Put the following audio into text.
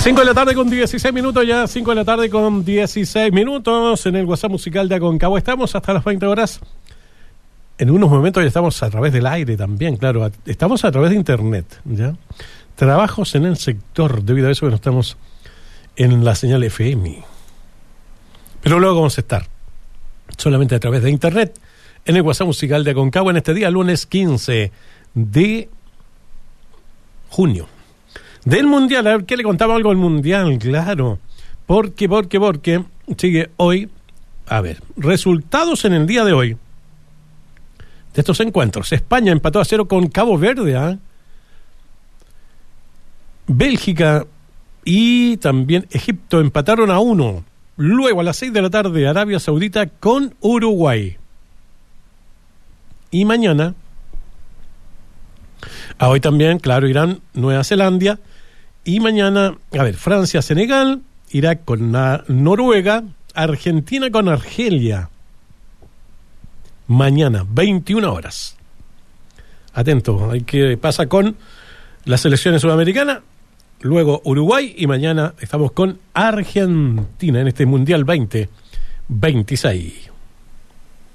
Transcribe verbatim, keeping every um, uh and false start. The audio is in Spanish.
cinco de la tarde con dieciséis minutos ya, cinco de la tarde con dieciséis minutos en el WhatsApp musical de Aconcagua. Estamos hasta las veinte horas. En unos momentos ya estamos a través del aire también, claro. Estamos a través de internet, ¿ya? Trabajos en el sector, debido a eso que no estamos en la señal F M. Pero luego vamos a estar solamente a través de internet en el WhatsApp musical de Aconcagua en este día, lunes quince de junio. Del Mundial, a ver, ¿qué le contaba algo del Mundial? Claro, porque, porque, porque sigue hoy, a ver, resultados en el día de hoy de estos encuentros. España empató a cero con Cabo Verde, ¿eh? Bélgica y también Egipto empataron a uno. Luego a las seis de la tarde, Arabia Saudita con Uruguay. Y mañana, a hoy también, claro, Irán, Nueva Zelanda. Y mañana, a ver, Francia, Senegal, Irak con na- Noruega, Argentina con Argelia. Mañana, veintiuna horas. Atento, hay que pasa con las selecciones sudamericanas, luego Uruguay y mañana estamos con Argentina en este Mundial veinte veintiséis.